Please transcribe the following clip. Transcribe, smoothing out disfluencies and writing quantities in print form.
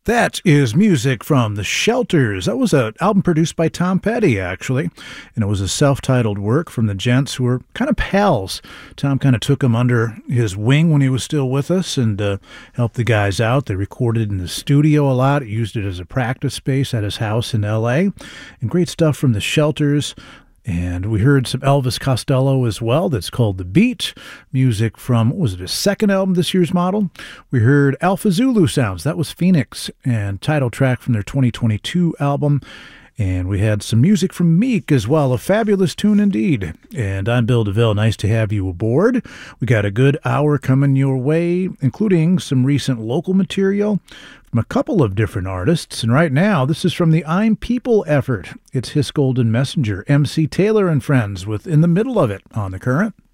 That is music from The Shelters. That was an album produced by Tom Petty, actually, and it was a self-titled work from the gents who were kind of pals. Tom kind of took them under his wing when he was still with us and helped the guys out. They recorded in the studio a lot, used it as a practice space at his house in L.A., and great stuff from The Shelters. And we heard some Elvis Costello as well. That's called The Beat. Music from, what was it, his second album, This Year's Model? We heard Alpha Zulu Sounds. That was Phoenix. And title track from their 2022 album. And we had some music from Meek as well. A fabulous tune indeed. And I'm Bill DeVille. Nice to have you aboard. We got a good hour coming your way, including some recent local material from a couple of different artists. And right now, this is from the I'm People effort. It's His Golden Messenger, MC Taylor and Friends, with In the Middle of It on The Current.